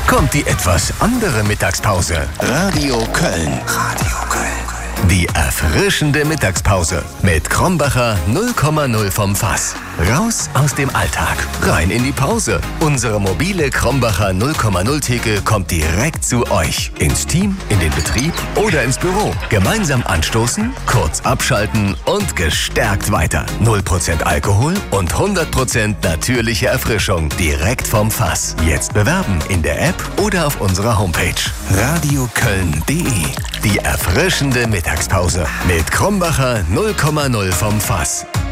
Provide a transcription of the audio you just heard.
kommt die etwas andere Mittagspause. Radio Köln. Die erfrischende Mittagspause mit Krombacher 0,0 vom Fass. Raus aus dem Alltag, rein in die Pause. Unsere mobile Krombacher 0,0 Theke kommt direkt zu euch. Ins Team, in den Betrieb oder ins Büro. Gemeinsam anstoßen, kurz abschalten und gestärkt weiter. 0% Alkohol und 100% natürliche Erfrischung direkt vom Fass. Jetzt bewerben in der App oder auf unserer Homepage. radioköln.de. Die erfrischende Mittagspause mit Krombacher 0,0 vom Fass.